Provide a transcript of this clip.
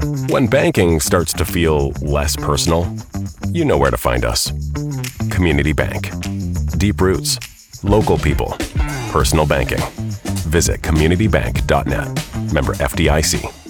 When banking starts to feel less personal, you know where to find us. Community Bank. Deep roots, local people, personal banking. Visit communitybank.net. Member FDIC.